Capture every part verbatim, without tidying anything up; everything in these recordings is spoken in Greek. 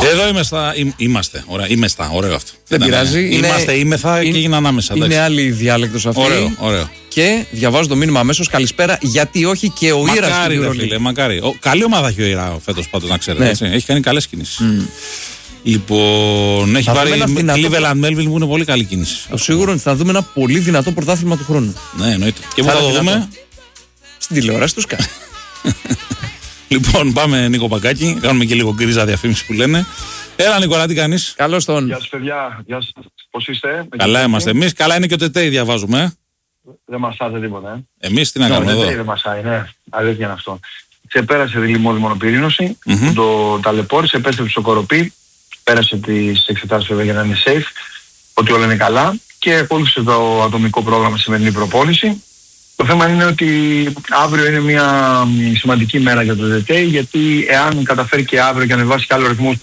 Εδώ είμαι στα, εί, είμαστε. Ωραία, είμαι στα, ωραίο αυτό. Δεν πειράζει. Είναι, είμαστε, είμεθα και έγινα ανάμεσα. Είναι εντάξει. άλλη διάλεκτος αυτή. Ωραίο, ωραίο. Και διαβάζω το μήνυμα αμέσως. Καλησπέρα. Γιατί όχι και ο Ήρας. Μακάρι, ρε φίλε, μακάρι. Ο, καλή ομάδα έχει ο Ήρα φέτος πάντως, να ξέρετε. Ναι. Έτσι. Έχει κάνει καλές κινήσεις. Mm. Λοιπόν, έχει θα πάρει Cleveland Melville που είναι πολύ καλή κίνηση. Το σίγουρο είναι ότι θα δούμε ένα πολύ δυνατό πρωτάθλημα του χρόνου. Ναι, εννοείται. Και πού θα, θα το δούμε? Στην τηλεόραση του Sky. Λοιπόν, πάμε Νίκο Παγκάκη. Κάνουμε και λίγο γκρίζα διαφήμιση που λένε. Έλα, Νικόλα, τι κάνεις? Καλώς τον. Γεια σας, παιδιά. Γεια σας. Πώς είστε? Καλά είμαστε εμείς. Καλά είναι και ο Τετέι, διαβάζουμε. Ε. Δεν μασάτε τίποτα. Ε. Εμείς τι να κάνουμε εδώ? Δεν μασάει, ναι. Αλήθεια είναι αυτό. Ξεπέρασε τη λιμώδη μονοπυρήνωση, mm-hmm. το ταλαιπώρησε, επέστρεψε στο κοροπή, πέρασε τις εξετάσεις βέβαια για να είναι safe, ότι όλα είναι καλά και ακολούθησε το ατομικό πρόγραμμα σημερινή προπόνηση. Το θέμα είναι ότι αύριο είναι μια σημαντική μέρα για το Τετέι, γιατί εάν καταφέρει και αύριο και ανεβάσει και άλλο ρυθμούς,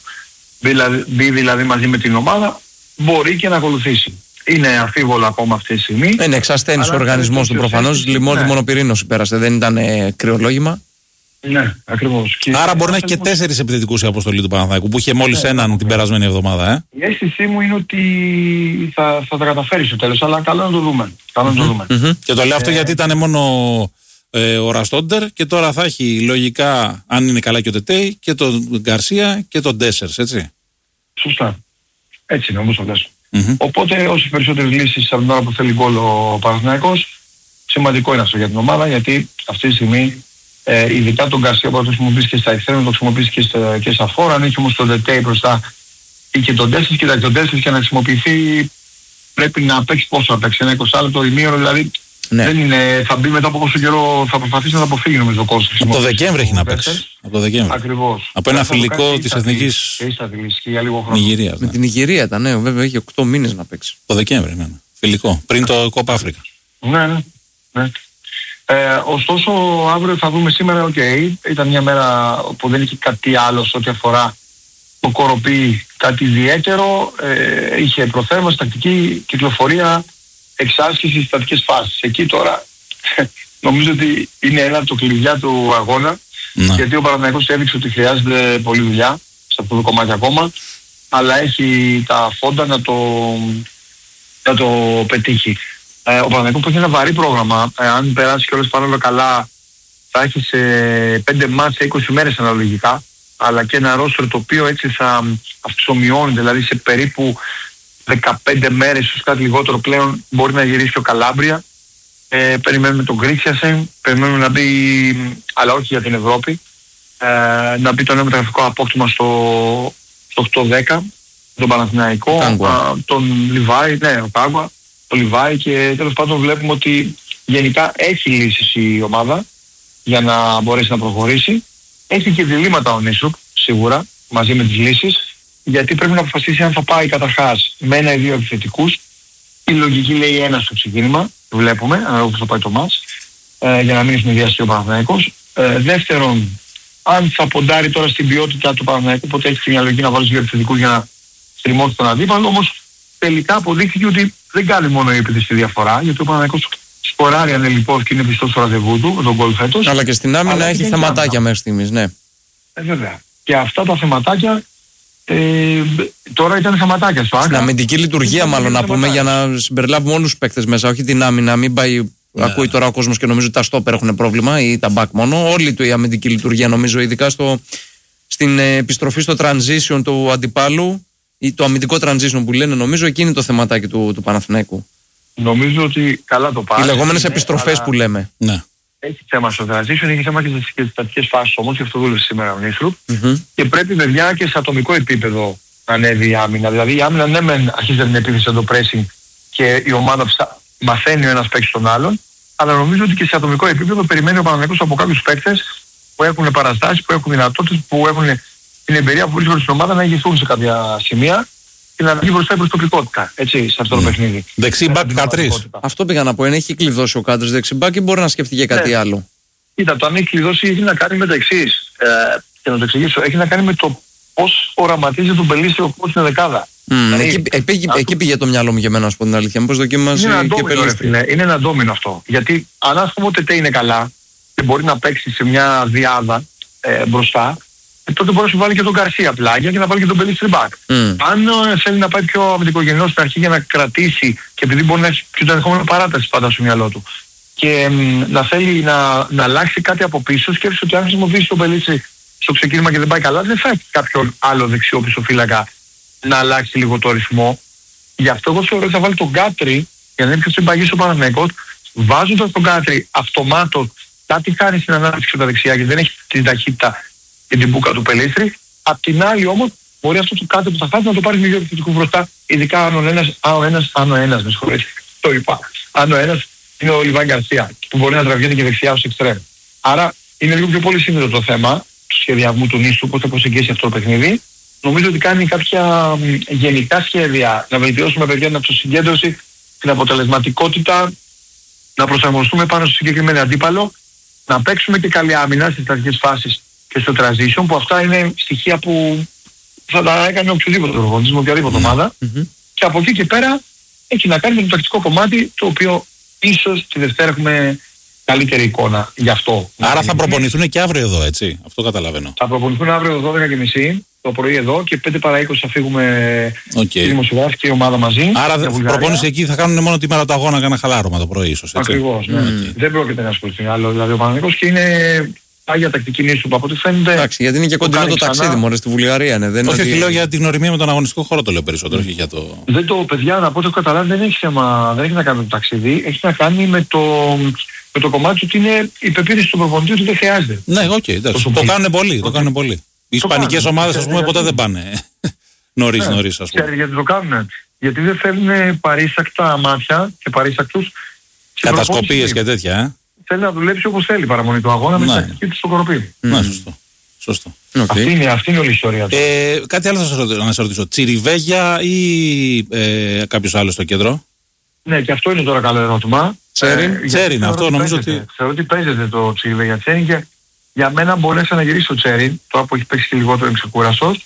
μπει δηλαδή μαζί με την ομάδα, μπορεί και να ακολουθήσει. Είναι αμφίβολο ακόμα αυτή τη στιγμή. Είναι εξασθένης ο οργανισμός του προφανώς. Λιμώδη ναι. μονοπυρήνωση πέρασε, δεν ήταν ε, κρυολόγημα. Ναι, ακριβώς. Και άρα μπορεί να έχει και τέσσερις επιθετικούς η αποστολή του Παναθηναϊκού που είχε μόλις ναι, έναν ναι. την περασμένη εβδομάδα. Ε. Η αίσθησή μου είναι ότι θα, θα τα καταφέρει στο τέλος, αλλά καλό να το δούμε. Καλό mm-hmm. να το δούμε. Mm-hmm. Και το λέω αυτό ε... γιατί ήταν μόνο ε, ο Ραστόντερ και τώρα θα έχει λογικά, αν είναι καλά και ο Τετέι, και τον Γκαρσία και τον Ντέσσερς, έτσι. Σωστά. Έτσι είναι όμως το λες. Mm-hmm. Οπότε όσες περισσότερες λύσεις από την ώρα που θέλει γκολ ο Παναθηναϊκός, σημαντικό είναι αυτό για την ομάδα, γιατί αυτή τη στιγμή ε, ειδικά τον Γκαρσία που το χρησιμοποιήσει και στα εξτρέμια, το χρησιμοποιήσει και στα, και στα φόρ, αν έχει όμως τον Τετέι μπροστά ή και τον Ντέσσερς, κοιτάξτε τον Ντέσσερς για να χρησιμοποιηθεί πρέπει να παίξει πόσο να παίξει, ένα είκοσι λεπτό ημίωρο, δηλαδή ναι. δεν είναι, θα μπει μετά από πόσο καιρό θα προσπαθήσει να το αποφύγει νομίζω ο κόσμος. Από το Δεκέμβρη έχει να παίξει. Από το Δεκέμβρη. Ακριβώς. Από ένα φιλικό της Εθνικής Νιγηρίας. Με την Νιγηρία ήταν, ναι, βέβαια έχει οκτώ μήνες να παίξει. Το Δεκέμβρη, ναι. Φιλικό, πριν το Κόπα Αφρικα. Ναι, ναι. ναι. Ε, ωστόσο αύριο θα δούμε σήμερα, οκ, okay, ήταν μια μέρα που δεν είχε κάτι άλλο σε ό,τι αφορά το κοροπή, κάτι ιδιαίτερο, ε, είχε προθέρμανση, τακτική κυκλοφορία, εξάσκηση, στατικές φάσεις. Εκεί τώρα νομίζω ότι είναι ένα από το κλειδιά του αγώνα, ναι. γιατί ο Παναθηναϊκός έδειξε ότι χρειάζεται πολλή δουλειά σε αυτό το κομμάτι ακόμα, αλλά έχει τα φόντα να το, να το πετύχει. Ε, ο Παναθηναϊκός που έχει ένα βαρύ πρόγραμμα, ε, αν περάσει και όλες πάρα καλά, θα έχει σε πέντε μάτς σε είκοσι μέρες αναλογικά, αλλά και ένα ρόστερ το οποίο έτσι θα αυξομειώνεται, δηλαδή σε περίπου δεκαπέντε μέρες, ίσως κάτι λιγότερο πλέον, μπορεί να γυρίσει ο Καλάμπρια. Ε, περιμένουμε τον Γκρίτσιασεν, περιμένουμε να μπει, αλλά όχι για την Ευρώπη, ε, να μπει το νέο μεταγραφικό απόκτημα στο, στο οκτώ δέκα, τον Παναθηναϊκό, α, τον Λιβάη, ναι, ο Κάγκουα, τον Λιβάη, και τέλος πάντων βλέπουμε ότι γενικά έχει λύσεις η ομάδα για να μπορέσει να προχωρήσει. Έχει και διλήμματα ο Νίσουκ, σίγουρα, μαζί με τις λύσεις, γιατί πρέπει να αποφασίσει αν θα πάει καταρχάς με ένα ή δύο επιθετικούς. Η λογική λέει ένα στο ξεκίνημα, βλέπουμε, ανάλογα πώς θα πάει το μάτς, ε, για να μην συνδυαστεί ο Παναθηναϊκός. Ε, δεύτερον, αν θα ποντάρει τώρα στην ποιότητα του Παναθηναϊκού, οπότε έχει μια λογική να βάλει δύο επιθετικούς για να στριμώσει τον αντίπαλο, όμως τελικά αποδείχθηκε ότι δεν κάνει μόνο η επίθεση διαφορά, γιατί ο Παναθηναϊκός σκοράρει ανελιπώς και είναι πιστός στο ραντεβού του, τον γκολ φέτος. Αλλά και στην άμυνα έχει θεματάκια μέχρι στιγμής, ναι. Ε, βέβαια. Και αυτά τα θεματάκια ε, τώρα ήταν θεματάκια στο Στην αμυντική λειτουργία, μάλλον να πούμε, για να συμπεριλάβουμε όλους τους παίκτες μέσα, όχι την άμυνα, μην πάει. Yeah. Ακούει τώρα ο κόσμος και νομίζω ότι τα στόπερ έχουν πρόβλημα ή τα back μόνο. Όλη του η αμυντική λειτουργία, νομίζω, ειδικά στο, στην επιστροφή στο transition του αντιπάλου ή το αμυντικό transition που λένε, νομίζω εκεί είναι το θεματάκι του, του Παναθηναϊκού. Νομίζω ότι καλά το πάει. Οι λεγόμενες είναι, επιστροφές αλλά... που λέμε. Ναι. Έχει θέμα στο transition, έχει θέμα και στις στατικές φάσεις όμως, και αυτό δούλευε σήμερα ο Νίστρουπ. Mm-hmm. Και πρέπει παιδιά και σε ατομικό επίπεδο να ανέβει η άμυνα. Δηλαδή η άμυνα ναι μεν αρχίζει την επίθεση από το pressing και η ομάδα ψα... μαθαίνει ο ένας παίκτης τον άλλον, αλλά νομίζω ότι και σε ατομικό επίπεδο περιμένει ο Παναθηναϊκός από κάποιους παίκτες που έχουν παραστάσεις, που έχουν δυνατότητες, που έχουν την εμπειρία που βρίσκονται στην ομάδα να ηγηθούν σε κάποια σημεία και να βγει μπροστά η προσωπικότητα, έτσι, σε αυτό το mm. παιχνίδι. Δεξί μπακ Κατρής. Αυτό πήγα να πω, αν έχει κλειδώσει ο Κάντρης δεξί μπακ ή μπορεί να σκεφτεί και κάτι ναι. άλλο. Κοίτα, το αν έχει κλειδώσει έχει να κάνει με τα εξής. Ε, και να το εξηγήσω, έχει να κάνει με το πώς οραματίζει τον Πελίστη ο κόσμος στην δεκάδα. Mm, δηλαδή, εκεί, εκεί, εκεί, εκεί πήγε το μυαλό μου για μένα, να σου πω την αλήθεια. Πώς δοκίμασε και Πελίστη. Είναι, είναι ένα ντόμινο αυτό. Γιατί αν ας πούμε ο Τετέι είναι καλά και μπορεί να παίξει σε μια διάδα ε, μπροστά, ε, τότε μπορεί να σου βάλει και τον Γκαρσία πλάγια και να βάλει και τον Πελίστρι μπακ. Mm. Αν ε, θέλει να πάει πιο αμυντικογενώς στην αρχή για να κρατήσει, και επειδή μπορεί να έχει και το ενδεχόμενο παράταση πάντα στο μυαλό του, και ε, να θέλει να, να αλλάξει κάτι από πίσω, σκέφτεσαι ότι αν χρησιμοποιήσει τον Πελίστρι στο ξεκίνημα και δεν πάει καλά, δεν θα έχει κάποιον άλλο δεξιό πισωφύλακα να αλλάξει λίγο το ρυθμό. Γι' αυτό εγώ θεωρώ ότι θα βάλει τον Γκάτρι για να είναι πιο συμπαγής ο Παναθηναϊκός, βάζοντας τον Γκάτρι αυτομάτως κάτι χάνει στην ανάπτυξη από τα δεξιά και δεν έχει την ταχύτητα και την μπούκα του Πελίστρι. Απ' την άλλη όμως μπορεί αυτό το κάτι που θα χάσει να το πάρει με δύο επιθετικού μπροστά, ειδικά αν ο ένας, αν ο ένας, αν ο ένας, με συγχωρείτε, το είπα, αν ο ένας είναι ο Λιβάη Γκαρσία, που μπορεί να τραβιέται και δεξιά ως εξτρέμ. Άρα είναι λίγο πιο πολύ σύνδετο το θέμα του σχεδιασμού του νήσου, πώς θα προσεγγίσει αυτό το παιχνίδι. Νομίζω ότι κάνει κάποια γενικά σχέδια να βελτιώσουμε παιδιά την αυτοσυγκέντρωση, την αποτελεσματικότητα, να προσαρμοστούμε πάνω στο συγκεκριμένο αντίπαλο, να παίξουμε και καλή άμυνα στις στατικές φάσεις και στο transition, που αυτά είναι στοιχεία που θα τα έκανε οποιοδήποτε προπονητής με οποιαδήποτε ομάδα. Mm-hmm. Και από εκεί και πέρα έχει να κάνει με το τακτικό κομμάτι, το οποίο ίσως τη Δευτέρα έχουμε καλύτερη εικόνα γι' αυτό. Άρα θα προπονηθούν και αύριο εδώ, έτσι. Αυτό καταλαβαίνω. Θα προπονηθούν αύριο δώδεκα και μισή το πρωί εδώ και πέντε παρά είκοσι θα φύγουμε okay. η δημοσιογράφη και η ομάδα μαζί. Άρα η προπόνηση εκεί θα κάνουν μόνο τη μέρα του αγώνα κανένα χαλάρωμα το πρωί, ίσως. Ακριβώς. Ναι. Mm. Δεν πρόκειται να ασχοληθεί άλλο. Δηλαδή ο Παναθηναϊκός και είναι πάγια τακτική νήσου από ό,τι φαίνεται. Εντάξει, γιατί είναι και κοντινό το ταξίδι μου, στη Βουλγαρία. Ναι. Δεν όχι, όχι, ότι... λέω για την οριμία με τον αγωνιστικό χώρο, το λέω περισσότερο. Mm. Για το... Δεν το, παιδιά, να πω το καταλάβει, δεν έχει θέμα, δεν έχει να κάνει με το ταξίδι, έχει να κάνει με το. Με το κομμάτι ότι είναι η πεποίθηση του προπονητή ότι δεν χρειάζεται. Ναι, οκ, okay, εντάξει. Το, το κάνουν πολλοί. Το κάνουν πολλοί. Οι ισπανικές ομάδες, ας πούμε, ποτέ δεν πάνε νωρίς, ναι, νωρίς, ας πούμε. Ξέρετε γιατί το κάνουν. Γιατί δεν θέλουν παρήσακτα μάτια και παρήσακτους. Κατασκοπίες και τέτοια, ε. Θέλει να δουλέψει όπως θέλει παραμονή του αγώνα, ναι, με την τακτική του στο κοροπή. Ναι, σωστό. Σωστό. Okay. Αυτή, είναι, αυτή είναι όλη η ιστορία του. Ε, κάτι άλλο θα σας ρωτήσω, να σε ρωτήσω. Τσιριβέγια ή ε, κάποιος άλλος στο κέντρο? Ναι, και αυτό είναι τώρα καλό ερώτημα. Τσέριν, ε, Τσέριν αυτό νομίζω παίζεται. ότι... Θεωρώ ότι παίζεται το Τσιριβέγια Τσέριν και για μένα μπορέσει να γυρίσει το Τσέριν, τώρα που έχει παίξει και λιγότερο ξεκούραστος,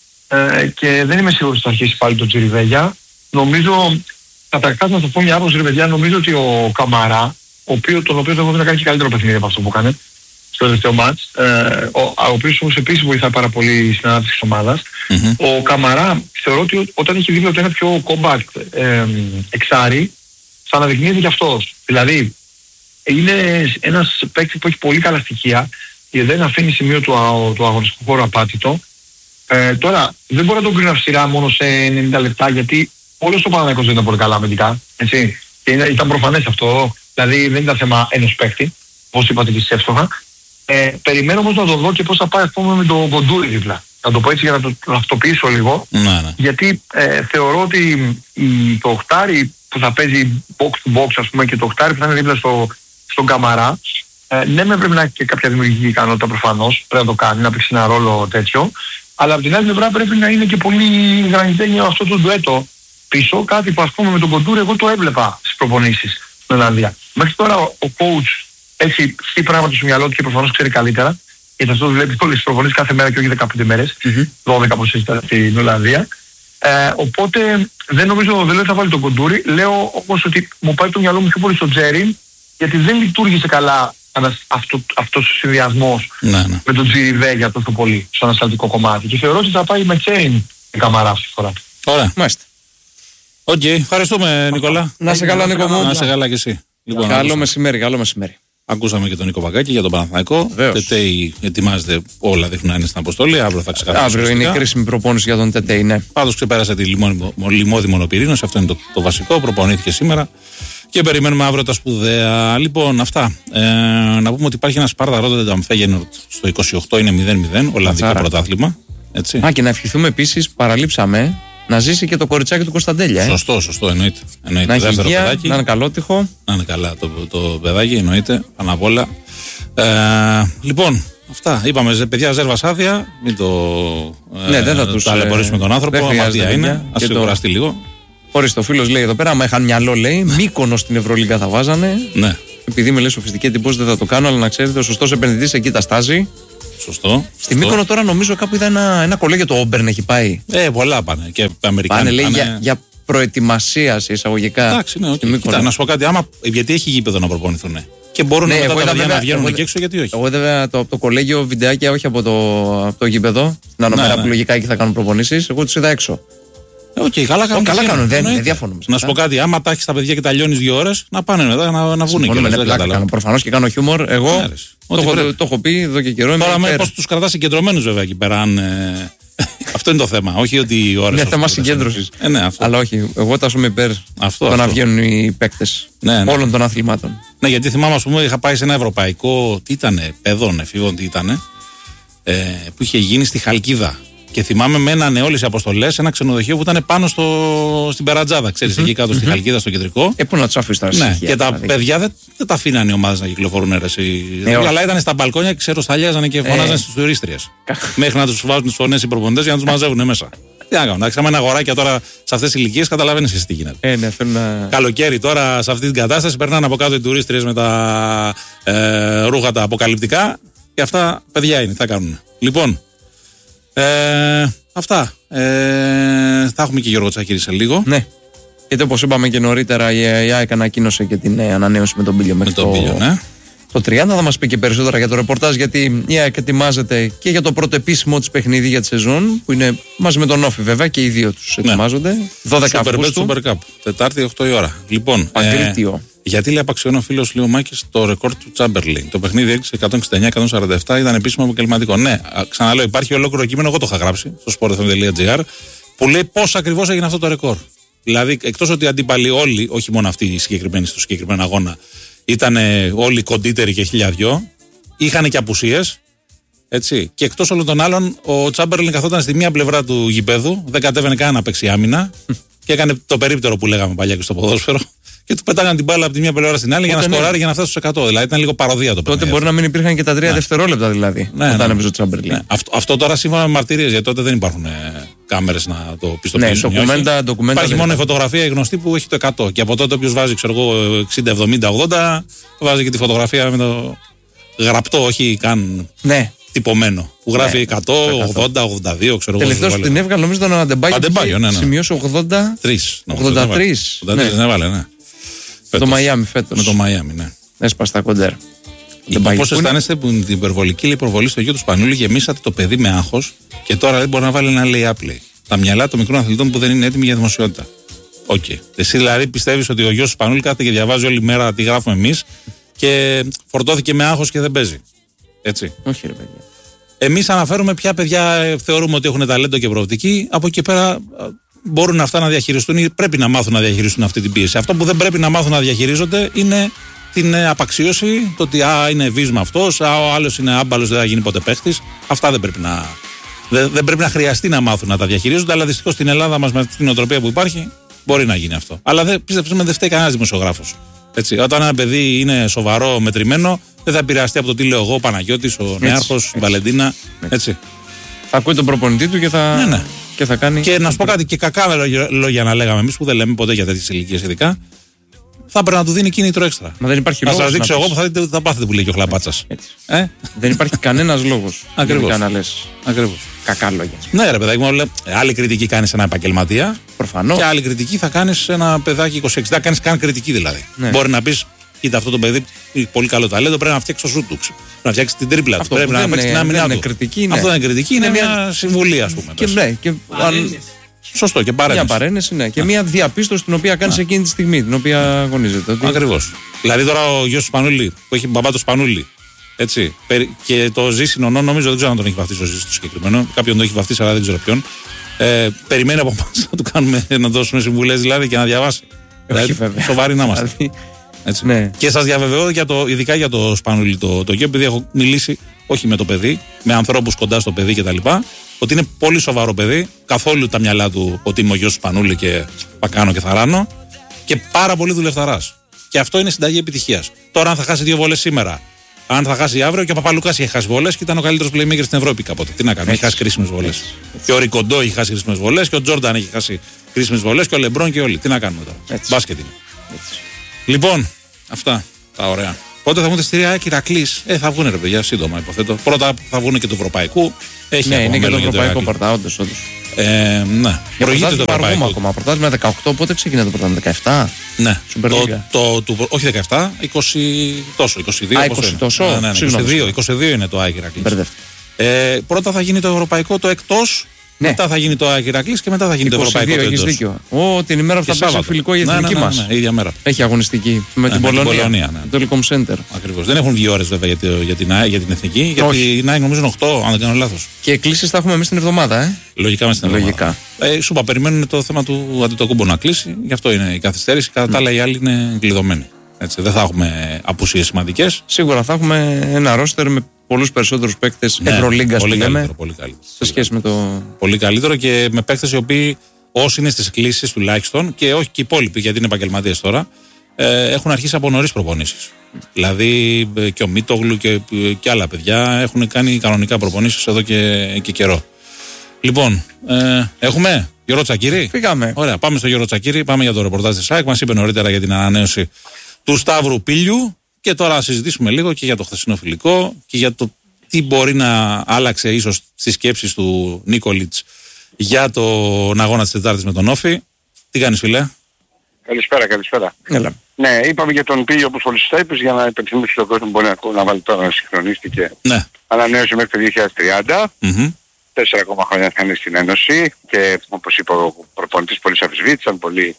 ε, και δεν είμαι σίγουρος ότι θα αρχίσει πάλι το Τσιριβέγια. Νομίζω, καταρχάς να το πω μια άποψη, ρε παιδιά, νομίζω ότι ο Καμαρά, ο οποίο, τον οποίο θα να κάνει και καλύτερο παιχνίδι από αυτό που έκανε στο τελευταίο μάτς, ε, ο, ο οποίος όμως επίσης βοηθάει πάρα πολύ στην ανάπτυξη της ομάδας. Mm-hmm. Ο Καμαρά θεωρώ ότι όταν έχει δίπλα του ένα πιο compact ε, εξάρι, θα αναδεικνύεται και αυτός. Δηλαδή, είναι ένας παίκτης που έχει πολύ καλά στοιχεία και δεν αφήνει σημείο του, του αγωνιστικού χώρου απάτητο. Ε, τώρα, δεν μπορεί να τον κρίνω αυστηρά μόνο σε ενενήντα λεπτά, γιατί όλος ο Παναθηναϊκός δεν ήταν πολύ καλά αμυντικά. Έτσι. Και ήταν προφανές αυτό. Δηλαδή, δεν ήταν θέμα ενός παίκτη, όπως είπατε και εσείς εύστοχα. Ε, περιμένω όμως να το δω και πώς θα πάει, ας πούμε, με τον Κοντούρη δίπλα. Να το πω έτσι για να το αυτοποιήσω λίγο. Να, ναι. Γιατί ε, θεωρώ ότι η, το οχτάρι που θα παίζει box to box, ας πούμε, και το οχτάρι που θα είναι δίπλα στο, στον Καμαρά, ε, ναι, με πρέπει να έχει και κάποια δημιουργική ικανότητα προφανώς, πρέπει να το κάνει, να παίξει ένα ρόλο τέτοιο. Αλλά από την άλλη πλευρά πρέπει να είναι και πολύ γρανιτένιο αυτό το ντουέτο πίσω, κάτι που, ας πούμε, με τον Κοντούρη εγώ το έβλεπα στις προπονήσεις στην Ολλανδία. Μέχρι τώρα ο, ο coach έχει χει πράγματα στο μυαλό του και προφανώς ξέρει καλύτερα, γιατί αυτό βλέπει όλες τις προπονήσεις κάθε μέρα και όχι δεκαπέντε μέρες, mm-hmm. δώδεκα όπως ήταν στην Ολλανδία. Ε, οπότε δεν νομίζω, δεν λέω ότι θα βάλει τον Κοντούρη, λέω όμως ότι μου πάει το μυαλό μου πιο πολύ στο Τζέριν, γιατί δεν λειτουργήσε καλά αυτό, αυτός ο συνδυασμός ναι, ναι. με τον Τσιριβέγια τόσο πολύ στο ανασταλτικό κομμάτι. Και θεωρώ ότι θα πάει με Τζέριν η Καμαρά αυτή τη φορά. Ωραία, μάλιστα. Οκ, okay. Ευχαριστούμε Νικόλα. Να σε καλά Νίκο μου. Να σε καλά και εσύ. Λοιπόν, καλό μεσημέρι, καλό μεσημέρι. Ακούσαμε και τον Νίκο Βαγκάκη για τον Παναθηναϊκό. Τετέι ετοιμάζεται, όλα δείχνουν να είναι στην αποστολή. Αύριο θα ξεκαθαρίσει. Αύριο είναι η κρίσιμη προπόνηση για τον Τετέι, ναι. Πάντως ξεπέρασε τη λιμώδη μονοπυρήνωση, αυτό είναι το, το βασικό. Προπονήθηκε σήμερα και περιμένουμε αύριο τα σπουδαία. Λοιπόν, αυτά. Ε, να πούμε ότι υπάρχει ένα Σπάρτα Ρότερνταμ Φέγενορντ στο είκοσι οκτώ, είναι μηδέν μηδέν, Ολλανδικό πρωτάθλημα. Έτσι. Α, και να ευχηθούμε επίσης, παραλείψαμε, να ζήσει και το κοριτσάκι του Κωνσταντέλια. Ε. Σωστό, σωστό, εννοείται. εννοείται. Να έχει υγεία, να είναι καλότυχο. Να είναι καλά το, το παιδάκι, εννοείται, πάνω απ' όλα. Ε, λοιπόν, αυτά. Είπαμε, παιδιά, Ζέρβας άδεια. Μην το ε, ναι, δεν θα τους ταλαιπωρήσουμε τον άνθρωπο. Αμαρτία είναι. Ας σιγουραστεί το... λίγο. Χωρίς το φίλος λέει εδώ πέρα, άμα είχαν μυαλό, λέει, Μύκονο στην Ευρωλίγκα θα βάζανε. Ναι. Επειδή με λέει σοφιστική εντυπώση δεν θα το κάνω, αλλά να ξέρετε, ο σωστός επενδυτής εκεί τα στάζει. Σωστό. Στη Μύκονο τώρα νομίζω κάπου είδα ένα, ένα κολέγιο το Όμπερν έχει πάει. Ε, πολλά πάνε. Και Αμερικάνοι πάνε. Λέει πάνε... για, για προετοιμασία σε εισαγωγικά. Εντάξει, ναι, okay. Κοίτα, να σου πω κάτι. Άμα, γιατί έχει γήπεδο να προπονηθούν. Και μπορούν Ναι, μετά εγώ τα είδα παιδιά βέβαια- να βγαίνουν εγώ- και έξω, γιατί όχι. Εγώ βέβαια το, από το κολέγιο βιντεάκια, όχι από το, από το γήπεδο, στην ανωμέρα Ναι, ναι. που λογικά εκεί θα κάνουν προπονήσεις. Εγώ τους είδα έξω. Ε, Οκ, καλά κάνουν. Ω, καλά και κάνουν, δεν- εννοείται. δεν διαφωνούμε σε Να σου αυτά. πω κάτι, άμα τα έχει τα παιδιά και τα λιώνει δύο ώρες, να πάνε μετά να, να βγουν Συμφωνούμε, και ναι, δεν πλάκα καταλαβαίνω. κάνω. Προφανώς και κάνω χιούμορ. Εγώ Ναι, ρε, το, ό,τι έχω, πρέπει. το έχω πει εδώ και καιρό. είμαι Τώρα με υπέρ. πώ του κρατά συγκεντρωμένου βέβαια εκεί πέρα. Αν, ε, αυτό είναι το θέμα. Όχι ότι οι ώρες. Είναι θέμα συγκέντρωσης. Ε, ναι, αυτό. Αλλά όχι, εγώ τα είμαι υπέρ Αυτό, το να αυτό. βγαίνουν οι παίκτες Ναι, ναι. όλων των αθλημάτων. Ναι, γιατί θυμάμαι, α πούμε, είχα πάει σε ένα ευρωπαϊκό. Τι ήτανε, παιδών, εφήβων, τι ήτανε. Ε, που είχε γίνει στη Χαλκίδα. Και θυμάμαι με έναν όλες οι αποστολές, ένα ξενοδοχείο που ήταν πάνω στο, στην Περατζάδα, ξέρεις, εκεί κάτω στη Χαλκίδα, στο κεντρικό. Ε, πού να τους αφήσεις τώρα Ναι, στοιχεία, και τα δηλαδή. παιδιά δεν, δεν τα αφήναν οι ομάδες να κυκλοφορούν αίρεση. Ε, όχι. Αλλά ήταν στα μπαλκόνια και ξεροσταλιάζανε και φωνάζανε Ε. στις τουρίστριες. Μέχρι να τους βάζουν τις φωνές οι προπονητές για να τους μαζεύουν μέσα. Τι να κάνουν, εντάξει, άμα είναι αγοράκια τώρα σε αυτές τις ηλικίες, καταλαβαίνεις εσύ τι γίνεται. Ε, ναι, θέλω να. Καλοκαίρι τώρα σε αυτή την κατάσταση περνάνε από κάτω οι τουρίστριες με τα ε, ρούχα τα αποκαλυπτικά και αυτά παιδιά είναι, τι θα κάνουν. Λοιπόν, ε, αυτά. Ε, θα έχουμε και Γιώργο Τσακίρη σε λίγο. Ναι. Γιατί όπως είπαμε και νωρίτερα, η η ΑΕΚ ανακοίνωσε και την ε, ανανέωση με τον Πίλιο Με μέχρι τον το, Πίλιο, ναι. το τριάντα. Θα μας πει και περισσότερα για το ρεπορτάζ, γιατί η ΑΕΚ ετοιμάζεται και για το πρώτο επίσημο της παιχνίδι για τη σεζόν, που είναι μαζί με τον Όφη βέβαια, και οι δύο τους ετοιμάζονται. δώδεκα Super Bet, Αυγούστου. Super Cup. Τετάρτη, οκτώ η ώρα. Λοιπόν, Παγκρίτιο. γιατί λέει απαξιώνει ο φίλο Λίου Μάκη το ρεκόρ του Τσάμπερλιν. Το παιχνίδι έκλεισε εκατόν εξήντα εννιά εκατόν σαράντα επτά, ήταν επίσημο επαγγελματικό. Ναι, α, ξαναλέω, υπάρχει ολόκληρο κείμενο, εγώ το είχα γράψει στο sport f m τελεία g r, που λέει πώ ακριβώ έγινε αυτό το ρεκόρ. Δηλαδή, εκτός ότι οι αντίπαλοι όλοι, όχι μόνο αυτοί οι συγκεκριμένοι στο συγκεκριμένο αγώνα, ήταν όλοι κοντύτεροι και χιλιαδιό, είχαν και απουσίες. Έτσι. Και εκτός όλων των άλλων, ο Τσάμπερλιν καθόταν στη μία πλευρά του γηπέδου, δεν κατέβαινε καν να παίξει άμυνα και έκανε το περίπτερο που λέγαμε παλιά και στο ποδόσφαιρο. Και του πετάγαν την μπάλα από τη μία πλευρά στην άλλη για να Τότε, ναι. σκοράρει για να φτάσει στους εκατό. Δηλαδή ήταν λίγο παροδία το Τότε παιχνίδι. μπορεί να μην υπήρχαν και τα τρία δευτερόλεπτα δηλαδή. Ναι, όταν ναι. έπαιζε ο Τσάμπερλιν. Ναι. Αυτό, αυτό τώρα σύμφωνα με μαρτυρίες, γιατί τότε δεν υπάρχουν ε, κάμερες να το πιστοποιήσουν. Ναι, ή όχι. ντοκουμέντα- ντοκουμέντα Υπάρχει δεν μόνο η υπάρχουν. φωτογραφία η γνωστή που έχει το εκατό. Και από τότε όποιος βάζει, ξέρω εγώ, εξήντα, εβδομήντα, ογδόντα, βάζει και τη φωτογραφία με το γραπτό, όχι καν Ναι. τυπωμένο. Που γράφει Ναι, εκατό, ογδόντα, ογδόντα δύο, ξέρω εγώ. Τελευταίος που την έβγαλε, νομίζω ήταν ο Αντεμπάγιο. Αντεμπάγιο, ναι, ναι. Σημειώσει ογδόντα. Τρεις, νομίζω, ογδόντα δεν έβαλε. τρεις. ογδόντα τρεις Ναι. δεν έβαλε, ναι. Το Φέτος. Μαϊάμι φέτος. Με το Μαϊάμι, ναι. Έσπασε τα κοντέρ. Λοιπόν, πώς αισθάνεστε που την υπερβολική λέει, προβολή στο γιο του Σπανούλη γεμίσατε το παιδί με άγχος και τώρα δεν μπορεί να βάλει ένα lay-up, λέει. Τα μυαλά των μικρών αθλητών που δεν είναι έτοιμοι για δημοσιότητα. Οκ. Okay. Εσύ δηλαδή πιστεύεις ότι ο γιος του Σπανούλη κάθεται και διαβάζει όλη μέρα τι γράφουμε εμείς και φορτώθηκε με άγχος και δεν παίζει. Έτσι. Όχι, ρε παιδιά. Εμείς αναφέρουμε ποια παιδιά θεωρούμε ότι έχουν ταλέντο και προοπτική. Από εκεί πέρα α, μπορούν αυτά να διαχειριστούν ή πρέπει να μάθουν να διαχειριστούν αυτή την πίεση. Αυτό που δεν πρέπει να μάθουν να διαχειρίζονται είναι την ε, απαξίωση, το ότι α, είναι βίσμα αυτός, α, ο άλλος είναι άμπαλος, δεν θα γίνει ποτέ παίχτης. Αυτά δεν πρέπει να, δεν, δεν πρέπει να χρειαστεί να μάθουν να τα διαχειρίζονται, αλλά δυστυχώς στην Ελλάδα μας με αυτή την οτροπία που υπάρχει μπορεί να γίνει αυτό. Αλλά δεν, πίστεψε με, δεν φταίει κανένας δημοσιογράφος. Έτσι, όταν ένα παιδί είναι σοβαρό, μετρημένο, δεν θα επηρεαστεί από το τι λέω εγώ, ο Παναγιώτης, ο Νέαρχος, η Βαλεντίνα. Έτσι. Θα ακούει τον προπονητή του και θα, Ναι, ναι. και θα κάνει. Και να σου πω κάτι, και κακά λόγια, λόγια να λέγαμε εμείς που δεν λέμε ποτέ για τέτοιες ηλικίες ειδικά, θα έπρεπε να του δίνει κίνητρο έξτρα. Μα δεν υπάρχει Να λόγος σας δείξω να εγώ πεις. που θα δείτε ότι θα πάθετε που λέει και ο Χλαπάτσας. Έτσι. Ε, Δεν υπάρχει κανένας λόγος. Ακριβώς. Για να λες ακριβώς. κακά λόγια. Ναι, ρε παιδάκι μου, λέ, άλλη κριτική κάνει σε ένα επαγγελματία Προφανώς. και άλλη κριτική θα κάνει σε ένα παιδάκι είκοσι έξι. Δεν κάνει καν κριτική δηλαδή. Ναι. Μπορεί να πει, κοίτα αυτό το παιδί έχει πολύ καλό ταλέντο, πρέπει να φτιάξει το σου του. Πρέπει να φτιάξει την τρίπλα του. Αυτό Πρέπει που να δεν παίξει την είναι- άμυνά δεν του. είναι κριτική, ναι. Αυτό δεν είναι κριτική, είναι Είναι μια μια- συμβουλή, α πούμε. Και πες. ναι, και αν- Σωστό, και μια παρένθεση. παρένεση, ναι. Και μια διαπίστωση την οποία κάνει εκείνη τη στιγμή, την οποία αγωνίζεται. Ότι... Ακριβώς. Δηλαδή τώρα ο γιος του Σπανούλη που έχει μπαμπά του Σπανούλη. Έτσι. περι- Και το Ζήση Νονό, νομίζω δεν ξέρω αν τον έχει βαφτίσει ο Ζήση το συγκεκριμένο. Κάποιον τον έχει βαφτίσει, αλλά δεν ξέρω ποιον. Ε, περιμένει από εμάς να του κάνουμε να δώσουμε συμβουλές δηλαδή και να διαβάσει. Δηλαδή, βέβαια. σοβαροί να είμαστε. Δηλαδή, Έτσι. ναι. Και σας διαβεβαιώ, για το, ειδικά για το Σπανούλη το, το γιο, επειδή έχω μιλήσει όχι με το παιδί, με ανθρώπους κοντά στο παιδί κτλ. Ότι είναι πολύ σοβαρό παιδί, καθόλου τα μυαλά του ότι είμαι ο γιος του Σπανούλη και θα κάνω και θα ράνω, και πάρα πολύ δουλευταράς. Και αυτό είναι συνταγή επιτυχίας. Τώρα, αν θα χάσει δύο βολές σήμερα, αν θα χάσει αύριο, και ο Παπαλουκάς είχε χάσει βολές και ήταν ο καλύτερος playmaker στην Ευρώπη κάποτε. Τι να κάνει, έχει χάσει κρίσιμες βολές. Και ο Ρικοντό έχει χάσει κρίσιμες βολές, και ο Τζόρνταν έχει χάσει κρίσιμες βολές, και ο Λεμπρόν και όλοι. Τι να κάνουμε τώρα. Έτσι. Μπάσκετ είναι. Έτσι. Λοιπόν, αυτά τα ωραία. Πότε θα βγουν τα εισιτήρια Ηρακλής? Ε, θα βγουν ρε παιδιά, σύντομα υποθέτω. Πρώτα θα βγουν και του Ευρωπαϊκού. Έχει Ναι, ακόμα είναι και το μέλλον ευρωπαϊκό Ηρακλή. παρτά, όντως, όντως. Ε, ναι, προηγείται το ευρωπαϊκό. Ακόμα πρωτάθλημα δεκαοκτώ, πότε ξεκινάει το πρωτάθλημα, δεκαεπτά. Ναι, το, το, το, όχι δεκαεπτά, είκοσι τόσο, είκοσι δύο. Α, είκοσι τόσο, ναι, ναι, ναι, είκοσι δύο, είκοσι δύο είναι το Άγιο Ηρακλής. Ε, πρώτα θα γίνει το ευρωπαϊκό το εκτός. Ναι. Μετά θα γίνει το Άγιο Ηρακλής και μετά θα γίνει είκοσι δύο, το ευρωπαϊκό. Έχεις δίκιο. Ω, την ημέρα που θα παίξει φιλικό η εθνική ναι, ναι, ναι, μας. Ναι, ναι, ίδια μέρα. Έχει αγωνιστική με ναι, την με Πολωνία. Ναι. Το Telecom Center. Ακριβώς. Δεν έχουν βγει ώρες βέβαια για, το, για, την, για την εθνική. Γιατί η ΝΑΕ νομίζω είναι οκτώ, αν δεν κάνω λάθος. Και εκκλήσεις θα έχουμε εμείς την εβδομάδα, ε. Λογικά μέσα στην εβδομάδα. Ε, σου είπα, περιμένουν το θέμα του Αντετοκούμπο να κλείσει. Γι' αυτό είναι η καθυστέρηση. Κατά τα άλλα, οι άλλοι είναι κλειδωμένοι. Έτσι, δεν θα έχουμε απουσίες σημαντικές. Σίγουρα θα έχουμε ένα ρόστερ με πολλούς περισσότερους παίκτες ναι, Ευρωλίγκας που λέμε. Πολύ καλύτερο. Σε σχέση με το. Πολύ καλύτερο και με παίκτες οι οποίοι όσοι είναι στις κλήσεις τουλάχιστον και όχι και οι υπόλοιποι γιατί είναι επαγγελματίες τώρα ε, έχουν αρχίσει από νωρίς προπονήσεις. Δηλαδή ε, και ο Μίτογλου και, και άλλα παιδιά έχουν κάνει κανονικά προπονήσεις εδώ και, και καιρό. Λοιπόν, ε, έχουμε Γιώργο Τσακίρη. Φύγαμε. Ωραία, πάμε στο Γιώργο Τσακίρη, πάμε για το ρεπορτάζ της ΑΕΚ. Μας είπε νωρίτερα για την ανανέωση του Σταύρου Πήλιου. Και τώρα να συζητήσουμε λίγο και για το χθεσινό φιλικό και για το τι μπορεί να άλλαξε ίσως στις σκέψεις του Νίκολιτς για τον αγώνα της Τετάρτης με τον Όφη. Τι κάνεις φίλε? Καλησπέρα, καλησπέρα. Έλα. Ναι, είπαμε για τον Πήλιο όπως πολύ σωστά είπες για να υπενθυμίσει στον κόσμο που μπορεί να, να βάλει τώρα να συγχρονίστηκε. Ναι. Ανανέωσε μέχρι το δύο χιλιάδες τριάντα. Mm-hmm. Τέσσερα ακόμα χρόνια θα είναι στην Ένωση και όπως είπα ο προπονητής πολύ αφισβήτησαν, πολύ...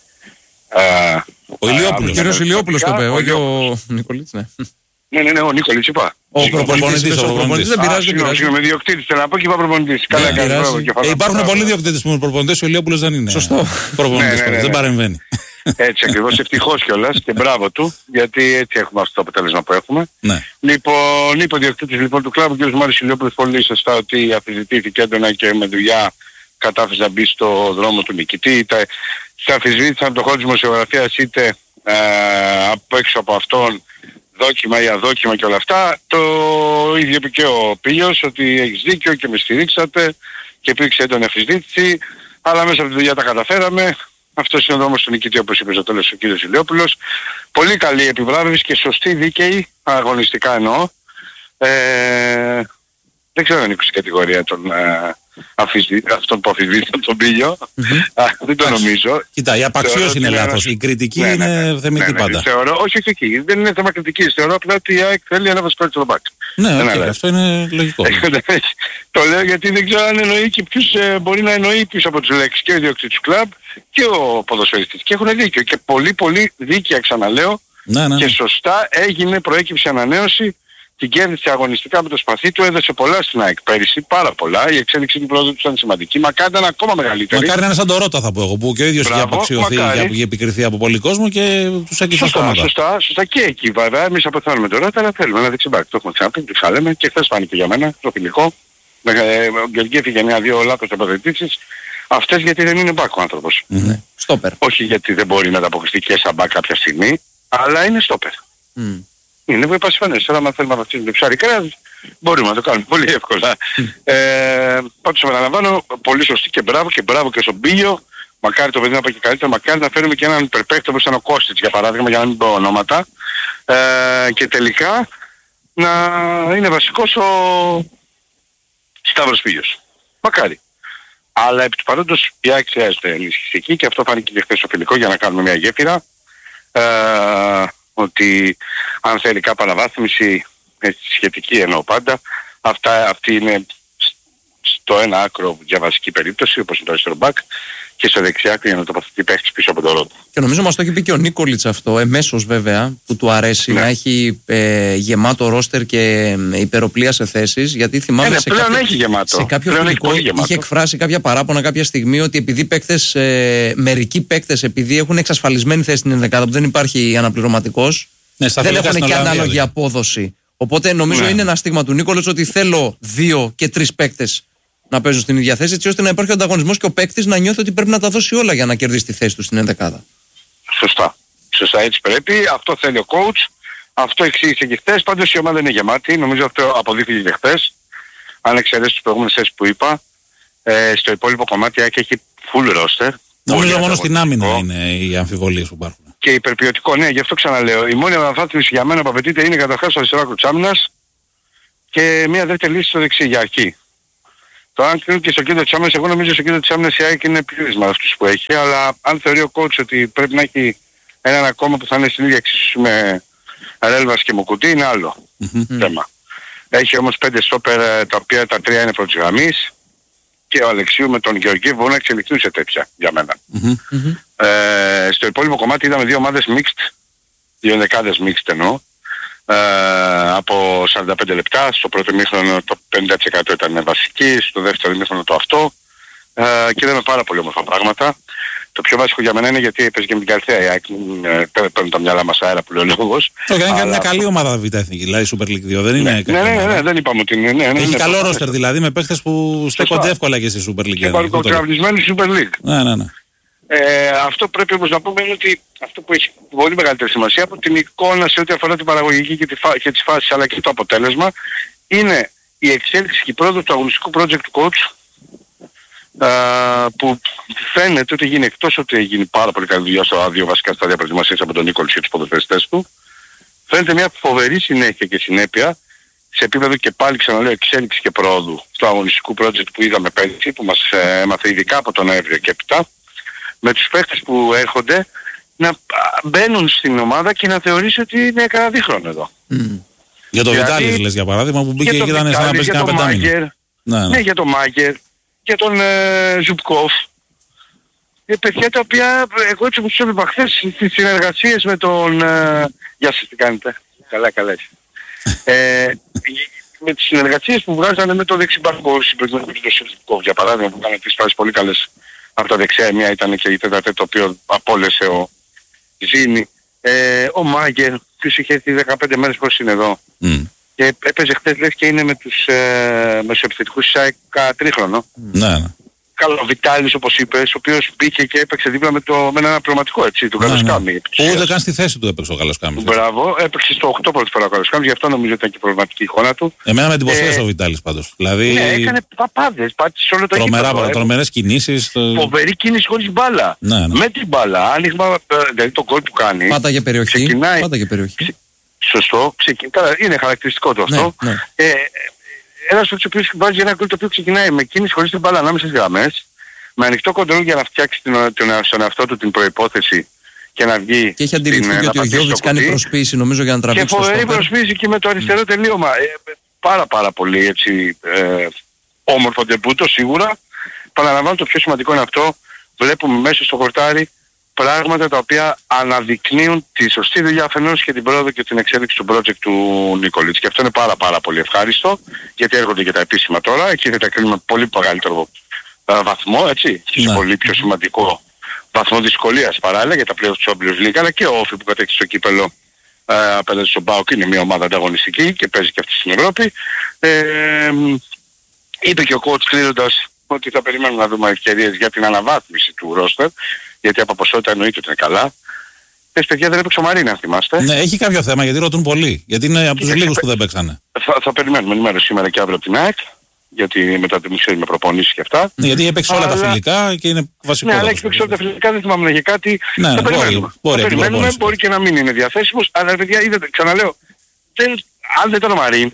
Uh, ο Ηλιόπουλος. Ο κύριος Ηλιόπουλος το είπε, όχι ο Νικολίτς, ναι. Ναι, ναι, ναι, ο Νικολίτς είπα. Ο προπονητής, ο προπονητής δεν πειράζει, δεν πειράζει. Συγγνώμη, διοκτήτης, θέλω να πω και είπα προπονητής. Καλά, καλά. Υπάρχουν πολλοί διοκτήτες που είναι προπονητές, ο Ηλιόπουλος δεν είναι. Σωστό. Προπονητής, δεν παρεμβαίνει. Έτσι ακριβώς, ευτυχώς κιόλας και μπράβο του, γιατί έτσι έχουμε αυτό το αποτέλεσμα που έχουμε. Λοιπόν, είπε ο διοκτήτης λοιπόν του κλαμπ, ο κ. Μάριος Ηλιόπουλος πολύ σωστά ότι αφισβητήθηκε έντονα και με δουλειά κατάφερε να μπει στο δρόμο του νικητή, είτε σε αφισβήτησαν το χώρο της δημοσιογραφίας είτε ε, από έξω από αυτόν δόκιμα ή αδόκιμα και όλα αυτά. Το ίδιο είπε και ο Πήλιος ότι έχεις δίκιο και με στηρίξατε και υπήρξε έντονη αφισβήτηση, αλλά μέσα από τη δουλειά τα καταφέραμε. Αυτός είναι ο δρόμος του νικητή όπως είπε στο τέλος ο κ. Ηλιόπουλος. Πολύ καλή επιβράβευση και σωστή δίκαιη, αγωνιστικά εννοώ. Ε, δεν ξέρω αν είναι στην κατηγορία των... Ε, αυτόν που αφισβήτησαν τον Πήλιο. Mm-hmm. Δεν το νομίζω. Κοίτα, η απαξίωση είναι λάθος. Η κριτική ναι, ναι, είναι θεμητή ναι, ναι, πάντα. Θεωρώ, όχι, όχι, όχι. Δεν είναι θέμα κριτικής. Θεωρώ απλά ότι η ΑΕΚ θέλει ένα βασικό αριστερό μπακ. Ναι, okay, αυτό είναι λογικό. Το λέω γιατί δεν ξέρω αν εννοεί και ποιους ε, μπορεί να εννοεί πίσω από τις λέξεις και ο ιδιοκτήτης του κλαμπ και ο ποδοσφαιριστής. Και έχουν δίκιο. Και πολύ πολύ δίκαια ξαναλέω ναι, ναι. Και σωστά έγινε, προέκυψε ανανέωση. Την κέρδισε αγωνιστικά με το σπαθί του, έδωσε πολλά στην ΑΕΚ πέρυσι, πάρα πολλά. Η εξέλιξη του πρόοδου του ήταν σημαντική. Μακάρι ήταν ακόμα μεγαλύτερη. Μακάρι να είναι σαν το Ρώτα θα πω εγώ, που και ο ίδιος είχε απαξιωθεί, είχε επικριθεί από πολύ κόσμο και τους έκλεισε σωστά, σωστά, σωστά και εκεί βέβαια. Εμείς αποθάνουμε το Ρώτα, αλλά θέλουμε ένα δεξιμπάκ. Το έχουμε ξαναπεί, το ξάλεμε και χθες φάνηκε για μένα το φιλικό. Ο Γκεργέ έφυγε μια-δύο λάθος τοποθετήσεις. Αυτές γιατί δεν είναι μπάκ ο άνθρωπος. Mm-hmm. Στόπερ. Όχι γιατί δεν μπορεί να ανταποκριθεί και σαν μπάκ κάποια στιγμή, αλλά είναι στόπερ. Mm. Είναι που υπασφανές. Τώρα, αν θέλουμε να βαφτίσουμε ψάρι κρέας, μπορούμε να το κάνουμε πολύ εύκολα. ε, πάντως επαναλαμβάνω, πολύ σωστή και μπράβο και μπράβο και στον Πήλιο. Μακάρι το παιδί να πάει και καλύτερα, μακάρι να φέρουμε και έναν υπερπαίχτη όπως ήταν ο Κώστιτς για παράδειγμα, για να μην πω ονόματα. Ε, και τελικά να είναι βασικός ο Σταύρος Πήλιος. Μακάρι. Αλλά επί του παρόντος η ΑΕΚ χρειάζεται ενίσχυση εκεί και αυτό φάνηκε και χθες στο φιλικό για να κάνουμε μια γέφυρα. Ε, ότι αν θέλει κάποια αναβάθμιση σχετική εννοώ πάντα, αυτά, αυτή είναι στο ένα άκρο για βασική περίπτωση όπως είναι το αριστερό μπακ και στο δεξιά άκρο για να τοποθετεί παίχτης πίσω από το Ρώτα. Και νομίζω μας το έχει πει και ο Νίκολιτς αυτό, εμέσως βέβαια, που του αρέσει ναι. να έχει ε, γεμάτο ρόστερ και υπεροπλία σε θέσεις, γιατί θυμάμαι ναι, σε, κάποιο, σε κάποιο φιλικό είχε εκφράσει κάποια παράπονα κάποια στιγμή ότι επειδή παίκτες, ε, μερικοί παίκτες επειδή έχουν εξασφαλισμένη θέση στην ενδεκάδα που δεν υπάρχει αναπληρωματικός, ναι, δεν έχουν και ανάλογη δηλαδή. Απόδοση. Οπότε νομίζω ναι. είναι ένα στίγμα του Νίκολιτς ότι θέλω δύο και τρεις παίκτες να παίζουν στην ίδια θέση, έτσι ώστε να υπάρχει ο ανταγωνισμός και ο παίκτης να νιώθει ότι πρέπει να τα δώσει όλα για να κερδίσει τη θέση του στην ενδεκάδα. Σωστά. Σωστά, έτσι πρέπει. Αυτό θέλει ο coach. Αυτό εξήγησε και χθες. Πάντως η ομάδα είναι γεμάτη. Νομίζω αυτό αποδείχθηκε και χθες. Αν εξαιρέσει τις προηγούμενες θέσεις που είπα, ε, στο υπόλοιπο κομμάτι έχει full roster. Νομίζω μόνο στην άμυνα είναι οι αμφιβολίες που υπάρχουν. Και υπερποιωτικό, ναι, γι' αυτό ξαναλέω. Η μόνη αναβάθμιση για μένα που απαιτείται είναι καταρχάς στο αριστερό άκρο της άμυνας και μια δεύτερη λύση στο δεξί για αρχή. Το αν κρίνουν και στο κέντρο της άμυνας, εγώ νομίζω στο κέντρο της άμυνας η ΑΕΚ είναι πλήρης με αυτούς που έχει, αλλά αν θεωρεί ο coach ότι πρέπει να έχει έναν ακόμα που θα είναι στην ίδια εξίσου με Ρέλβας και Μουκουτί, είναι άλλο mm-hmm. θέμα. Έχει όμως πέντε στόπερ τα οποία τα τρία είναι πρώτης γραμμής και ο Αλεξίου με τον Γεωργίου μπορούν να εξελιχθούν σε τέτοια για μένα. Mm-hmm. Ε, στο υπόλοιπο κομμάτι είδαμε δύο ομάδες mixed, δύο δεκάδες mixed εννοώ, ε, από σαράντα πέντε λεπτά. Στο πρώτο ημίχρονο το πενήντα τοις εκατό ήταν βασική, στο δεύτερο ημίχρονο το αυτό ε, και είδαμε πάρα πολύ όμορφα πράγματα. Το πιο βασικό για μένα είναι γιατί έπαιζε και με την Καλυθέα η ΑΕΚ, παίρνουν τα μυαλά μας αέρα που λέει ο λόγος. Όχι, είναι αλλά... μια καλή ομάδα Β' Εθνική, δηλαδή Super League δύο, δεν είναι ναι, κακή ναι, ναι, ομάδα. ναι, δεν είπαμε ότι είναι. Ναι, ναι, έχει ναι, καλό ναι, ρόστερ δηλαδή με παίχτες που στέκονται εύκολα και στη Super League. Και παρκοκραυλισμένοι Super League. Ναι, ναι, ναι. Ε, αυτό πρέπει όμως να πούμε είναι ότι αυτό που έχει πολύ μεγαλύτερη σημασία από την εικόνα σε ό,τι αφορά την παραγωγική και, τη φα... και τις φάσεις αλλά και το αποτέλεσμα είναι η εξέλιξη και η πρόοδος του αγωνιστικού project του coach Uh, που φαίνεται ότι γίνει εκτός ότι έχει γίνει πάρα πολύ καλή δουλειά στα δύο βασικά στάδια προετοιμασίας από τον Νίκολη και τους ποδοσφαιριστές του. Φαίνεται μια φοβερή συνέχεια και συνέπεια σε επίπεδο και πάλι ξαναλέω εξέλιξη και πρόοδου στο αγωνιστικού project που είδαμε πέρυσι που μας ε, έμαθε ειδικά από τον Νοέμβριο και έπειτα με τους παίκτες που έρχονται να μπαίνουν στην ομάδα και να θεωρήσει ότι είναι κανένα δίχρονο εδώ. Mm. Για το Βιτάλης λες για παράδειγμα που μπήκε και ήταν σαν να παίζει κανένα πεντάμινο. Ναι, ναι, για τον Μάγκερ. Και τον ε, Ζουπκόφ. Ε, παιδιά τα οποία εγώ έτσι που τους έβλεπα χθες στις συνεργασίες με τον... Ε, γεια σας, τι κάνετε. Καλά, καλά έτσι. ε, με τις συνεργασίες που βγάζανε με τον δεξιμπαρκό συμπεριμένου με τον Ζουπκόφ για παράδειγμα που κάνανε τρεις φάσεις πολύ καλές από τα δεξιά. Μια ήταν και η τέταρτη το οποίο απόλυσε ο Ζήνη. Ε, ο Μάγκερ ποιος είχε έρθει δεκαπέντε μέρες πώς είναι εδώ. Mm. Και έπαιζε χθες λες και είναι με τους ε, μεσοεπιθετικούς της ΑΕΚ τρίχρονο. Ναι, ναι. Καλό ο Βιτάλης όπως είπες, ο οποίος μπήκε και έπαιξε δίπλα με, το, με ένα πραγματικό έτσι, τον Καλοσκάμι. Ναι, ναι. Ούτε καν στη θέση του έπαιξε ο Καλοσκάμι. Μπράβο, έπαιξε στο οκτώ πρώτη φορά ο Καλοσκάμι, γι' αυτό νομίζω ότι ήταν και προβληματική η εικόνα του. Εμένα με εντυπωσίασε ε, ο Βιτάλης πάντως. Δηλαδή... Ναι, έκανε παπάδες, πάτησε όλο το τρομερά, γήπεδο. Τρομερές κινήσεις. Το... Φοβερή κίνηση χωρίς μπάλα. Ναι, ναι. Με την μπάλα, άνοιγμα, δηλαδή το γκολ που κάνει. Πάτα για περιοχή. Ξεκινάει... Πάτα για περιοχή. Σωστό, ξεκινάει, είναι χαρακτηριστικό το αυτό. Ναι, ναι. Ε, ένας ο οποίος βάζει ένα γκολ το οποίο ξεκινάει με κίνηση χωρίς την μπάλα ανάμεσα στις γραμμές, με ανοιχτό κοντρόλ για να φτιάξει στον εαυτό του την προϋπόθεση και να βγει. Και έχει αντιληφθεί και ότι ο Γιώβιτς κάνει προσποίηση νομίζω για να τραβήξει και φοβερή προσποίηση και με το αριστερό mm. τελείωμα. Ε, πάρα πάρα πολύ έτσι ε, όμορφο ντεμπούτο σίγουρα. Παραλαμβάνω το πιο σημαντικό είναι αυτό. Βλέπουμε μέσα στο χορτάρι πράγματα τα οποία αναδεικνύουν τη σωστή δουλειά αφενός και την πρόοδο και την εξέλιξη του project του Νικολίτς. Και αυτό είναι πάρα πάρα πολύ ευχάριστο γιατί έρχονται και τα επίσημα τώρα. Εκεί θα τα κρίνουμε πολύ μεγαλύτερο uh, βαθμό, έτσι. Και σε πολύ πιο σημαντικό βαθμό δυσκολίας παράλληλα για τα πλέον του Champions League, αλλά και ο Όφι που κατέκτησε στο κύπελο uh, απέναντι στον ΠΑΟΚ είναι μια ομάδα ανταγωνιστική και παίζει και αυτή στην Ευρώπη. Ε, είπε και ο coach κλείνοντας ότι θα περιμένουμε να δούμε ευκαιρίες για την αναβάθμιση του ρόστερ, γιατί από ποσότητα εννοείται ότι είναι καλά. Πες παιδιά δεν έπαιξε ο Μαρίνα, αν θυμάστε. Ναι, έχει κάποιο θέμα γιατί ρωτούν πολύ. Γιατί είναι από τους λίγους που δεν παίξανε. Θα, θα περιμένουμε ενημέρωση σήμερα και αύριο από την ΑΕΚ, γιατί μετά την ξέρει με προπονήσεις και αυτά. Ναι, γιατί έπαιξε όλα αλλά... τα φιλικά και είναι βασικό. Ναι, αλλά έχει παίξει όλα τα φιλικά, δεν θυμάμαι να έχει κάτι. Ναι, θα μπορεί, περιμένουμε. μπορεί, θα περιμένουμε, μπορεί, μπορεί και να μην είναι διαθέσιμος, αλλά παιδιά είδατε, ξαναλέω, δεν, αν δεν ήταν ο Μαρίν,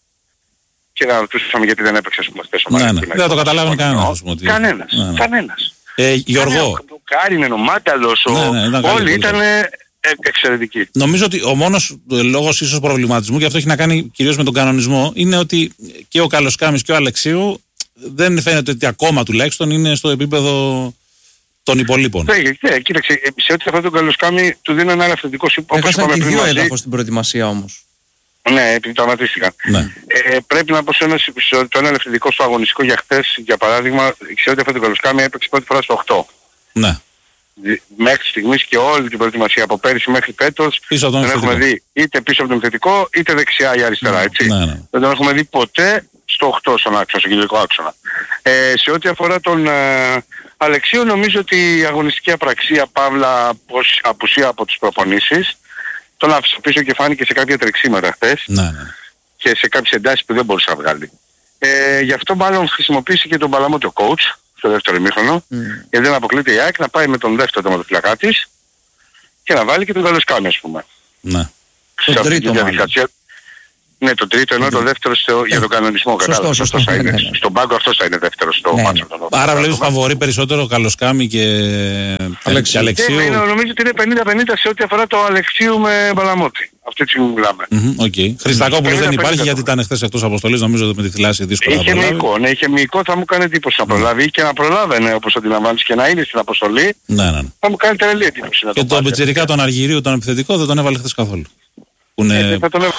και να ρωτούσαμε γιατί δεν έπαιξε ας πούμε χθες ο Μαρίν. Ναι, ναι. Δεν θα το καταλάβουν κανένας. Κανένας. Ναι, ναι. Κανένας. Ε, Γιώργο. Ο Κάρινεν, ο Μάταλος, ο... Ναι, ναι, ήταν όλοι ήταν εξαιρετικοί. Νομίζω ότι ο μόνος λόγος ίσως προβληματισμού, και αυτό έχει να κάνει κυρίως με τον κανονισμό, είναι ότι και ο Καλοσκάμης και ο Αλεξίου δεν φαίνεται ότι ακόμα τουλάχιστον είναι στο επίπεδο των υπολείπων. Ναι, ναι, κοίταξε, σε ό,τι αφορά τον Καλοσκάμη του δίνω ένα ελαφρυντικό σύμπαν. Έχασαν και δύο έδαφος στην προετοιμασία όμως. Ναι, επειδή τραυματίστηκαν. Ναι. Ε, πρέπει να πω σε ένα, το ένα ελευθερικό στο αγωνιστικό για χθες, για παράδειγμα, ξέρω ότι αυτό το Καλοσκάμι έπαιξε πρώτη φορά στο οκτώ. Ναι. Μέχρι στιγμής και όλη την προετοιμασία από πέρυσι μέχρι φέτος δεν έχουμε δει είτε πίσω από τον θετικό είτε δεξιά ή αριστερά, έτσι. Ναι, ναι. Δεν τον έχουμε δει ποτέ στο οκτώ στον άξονα, στον κεντρικό άξονα. Ε, σε ό,τι αφορά τον ε, Αλεξίου, νομίζω ότι η αγωνιστική απραξία παύλα απουσία από τις προπονήσεις τον άφησε πίσω και φάνηκε σε κάποια τρεξίματα χθες ναι, ναι. και σε κάποιες εντάσεις που δεν μπορούσε να βγάλει. Ε, γι' αυτό μάλλον χρησιμοποίησε και τον Παλαμότο coach στο δεύτερο ημίχρονο, mm. γιατί δεν αποκλείται η ΑΕΚ να πάει με τον δεύτερο τερματοφυλακά της και να βάλει και τον Καλοσκάμι, ας πούμε. Ναι. Σε αυτή τη διαδικασία. Ναι, το τρίτο ενώ το δεύτερο στο, για τον κανονισμό. Σωστό, σωστό. Θα είναι. Ναι, ναι. Στον πάγκο αυτός θα είναι δεύτερος στο Ναι, μάτσο. ναι. Άρα βλέπεις φαβορί περισσότερο Καλοσκάμι και Αλεξίου. Αλεξίου. Ναι, είναι, νομίζω ότι είναι πενήντα πενήντα σε ό,τι αφορά το Αλεξίου με Μπαλαμότη. Αυτή τη στιγμή μιλάμε. Mm-hmm, okay. Χριστακόπουλος δεν υπάρχει γιατί πενήντα ήταν χθες εκτός αποστολής, νομίζω ότι με τη θυλάση δύσκολα είχε να προλάβει. μυϊκό, ναι, είχε μυϊκό, θα μου κάνει εντύπωση να προλάβει και να προλάβαινε όπως αντιλαμβάνεις και να είναι στην αποστολή. Ναι, ναι, ναι. Θα μου κάνει τρελή εντύπωση να Και το τον πιτσιρικά τον Αργυρίου, τον επιθετικό, δεν τον έβαλε χθες καθόλου. Που είναι... ε, θα τον έβαλε.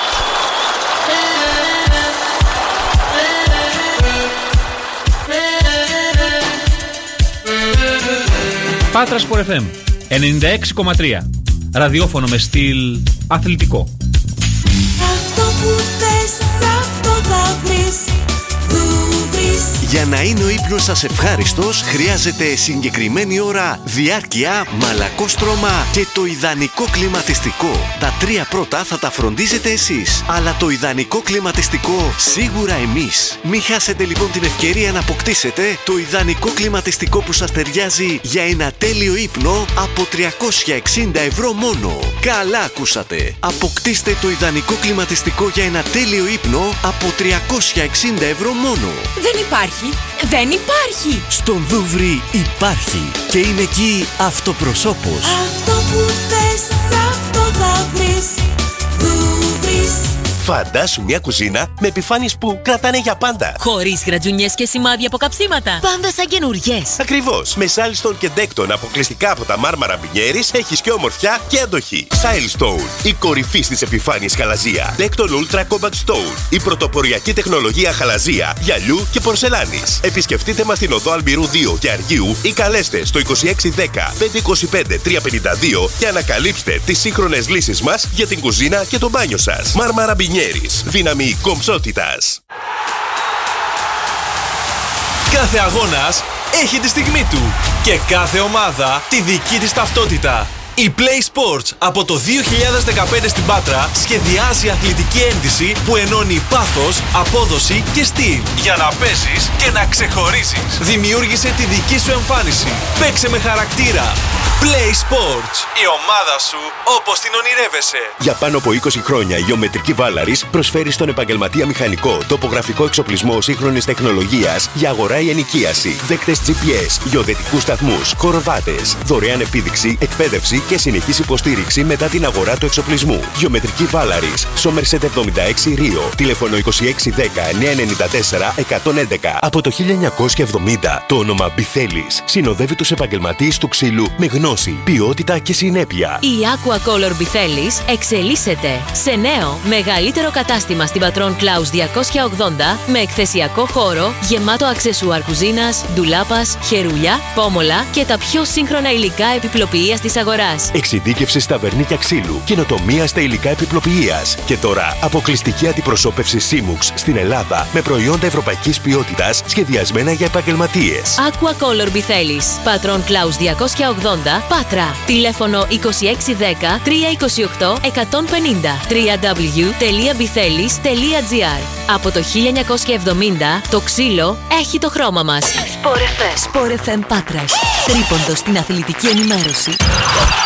Πάτρα Sport εφ εμ ενενήντα έξι κόμμα τρία. Ραδιόφωνο με στυλ αθλητικό. Αυτό που θες, αυτό θα βρεις. Για να είναι ο ύπνος σας ευχάριστος, χρειάζεται συγκεκριμένη ώρα, διάρκεια, μαλακόστρωμα και το ιδανικό κλιματιστικό. Τα τρία πρώτα θα τα φροντίζετε εσείς, αλλά το ιδανικό κλιματιστικό σίγουρα εμείς. Μην χάσετε λοιπόν την ευκαιρία να αποκτήσετε το ιδανικό κλιματιστικό που σας ταιριάζει για ένα τέλειο ύπνο από τριακόσια εξήντα ευρώ μόνο. Καλά ακούσατε! Αποκτήστε το ιδανικό κλιματιστικό για ένα τέλειο ύπνο από τριακόσια εξήντα ευρώ μόνο. Δεν υπάρχει. Δεν υπάρχει. Στον Δούβρι υπάρχει και είναι εκεί αυτοπροσώπος. Αυτό που θες, αυτό θα βρεις. Δούβρις. Φαντάσου μια κουζίνα με επιφάνειες που κρατάνε για πάντα. Χωρίς γρατζουνιές και σημάδια από καψίματα. Πάντα σαν καινούριες. Ακριβώς. Με Silestone και Decton αποκλειστικά από τα μάρμαρα Μπινιέρης έχεις και ομορφιά και αντοχή. Silestone, η κορυφή στις επιφάνειες χαλαζία. Decton Ultra Compact Stone, η πρωτοποριακή τεχνολογία χαλαζία, γυαλιού και πορσελάνης. Επισκεφτείτε μας στην οδό Αλμπυρού δύο και Αργίου ή καλέστε στο είκοσι έξι δέκα πεντακόσια είκοσι πέντε τριακόσια πενήντα δύο και ανακαλύψτε τις σύγχρονες λύσεις μας για την κουζίνα και το μπάνιο σας. Μάρμαρα Μπινιέρης. Δύναμη κομψότητας. Κάθε αγώνας έχει τη στιγμή του και κάθε ομάδα τη δική της ταυτότητα. Η Play Sports από το δύο χιλιάδες δεκαπέντε στην Πάτρα σχεδιάζει αθλητική ένδυση που ενώνει πάθος, απόδοση και στυλ για να παίζεις και να ξεχωρίζεις. Δημιούργησε τη δική σου εμφάνιση. Παίξε με χαρακτήρα. Play Sports. Η ομάδα σου όπως την ονειρεύεσαι. Για πάνω από είκοσι χρόνια η Γεωμετρική Βάλαρης προσφέρει στον επαγγελματία μηχανικό τοπογραφικό εξοπλισμό σύγχρονης τεχνολογίας για αγορά ή ενοικίαση, δέκτες τζι πι ες, γεωδετικούς σταθμούς, κοροβάτες, δωρεάν επίδειξη, εκπαίδευση και συνεχής υποστήριξη μετά την αγορά του εξοπλισμού. Γεωμετρική Βάλαρης, Σόμερσετ εβδομήντα έξι Ρίο, τηλέφωνο είκοσι έξι δέκα εννιακόσια ενενήντα τέσσερα εκατόν έντεκα. Από το χίλια εννιακόσια εβδομήντα το όνομα Μπιθέλης συνοδεύει τους επαγγελματίες του ξύλου με γνώση, ποιότητα και συνέπεια. Η Aquacolor Μπιθέλης εξελίσσεται σε νέο, μεγαλύτερο κατάστημα στην Πατρών Κλάους διακόσια ογδόντα με εκθεσιακό χώρο γεμάτο αξεσουάρ κουζίνας, ντουλάπας, χερούλια, πόμολα και τα πιο σύγχρονα υλικά επιπλοποιείας της αγοράς. Εξειδίκευση στα βερνίκια ξύλου, καινοτομία στα υλικά επιπλοποιείας. Και τώρα αποκλειστική αντιπροσώπευση Σίμουξ στην Ελλάδα με προϊόντα ευρωπαϊκής ποιότητας σχεδιασμένα για επαγγελματίες. Aquacolor Μπιθέλης, Πατρών Κλάους διακόσια ογδόντα, Πάτρα. Τηλέφωνο είκοσι έξι δέκα τριακόσια είκοσι οκτώ εκατόν πενήντα. double-u double-u double-u τελεία μπιθέλης τελεία τζι άρ. Από το χίλια εννιακόσια εβδομήντα το ξύλο έχει το χρώμα μας. Sport εφ εμ. Sport εφ εμ Πάτρας. Τρίποντο στην αθλητική ενημέρωση.